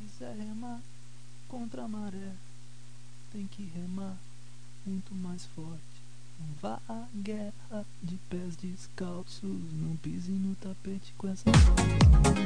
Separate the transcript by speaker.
Speaker 1: quiser remar contra a maré, tem que remar muito mais forte. Não vá à guerra de pés descalços, não pise no tapete com essa voz.